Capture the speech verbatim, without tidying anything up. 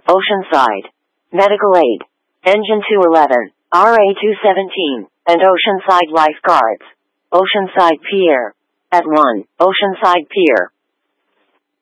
Oceanside. Medical Aid. Engine two eleven, R A two seventeen, and Oceanside Lifeguards. Oceanside Pier. At one, Oceanside Pier.